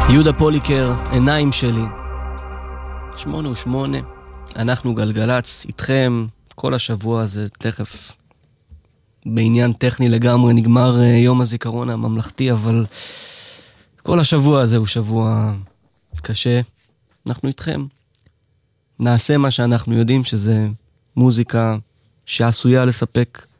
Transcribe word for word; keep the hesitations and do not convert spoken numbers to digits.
יהודה פוליקר, עיניים שלי. שמונה ושמונה, אנחנו גלגלץ איתכם כל השבוע הזה. תכף בעניין טכני לגמרי נגמר יום הזיכרון הממלכתי, אבל כל השבוע הזה הוא שבוע קשה. אנחנו איתכם. נעשה מה שאנחנו יודעים, שזה מוזיקה שעשויה לספק